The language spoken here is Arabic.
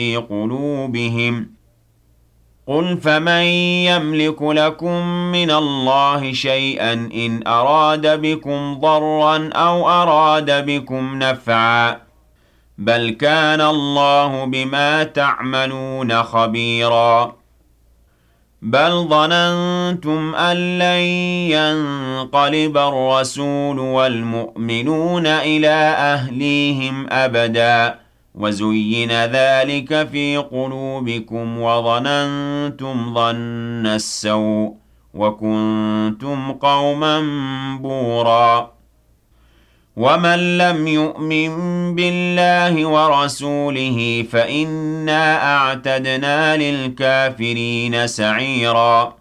في قلوبهم قل فمن يملك لكم من الله شيئا إن أراد بكم ضرا أو أراد بكم نفعا بل كان الله بما تعملون خبيرا بل ظننتم أن لن ينقلب الرسول والمؤمنون إلى أهليهم أبدا وزين ذلك في قلوبكم وظننتم ظن السوء وكنتم قوما بورا ومن لم يؤمن بالله ورسوله فإنا أعتدنا للكافرين سعيرا